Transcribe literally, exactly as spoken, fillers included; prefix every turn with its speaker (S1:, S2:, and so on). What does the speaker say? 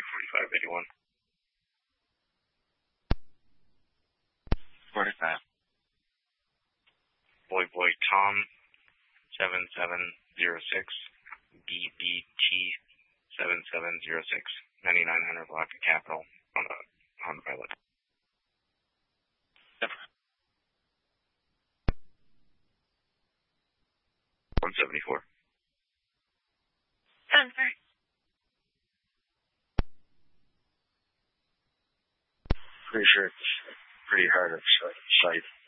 S1: forty-five eighty-one.
S2: forty-five.
S1: Boy Boy Tom, seven seven zero six. B B T, seven seven zero six. ninety-nine hundred block of Capital on a Honda Pilot.
S2: Yep.
S1: one seventy-four.
S3: ten thirty.
S2: Pretty sure it's pretty hard at sight.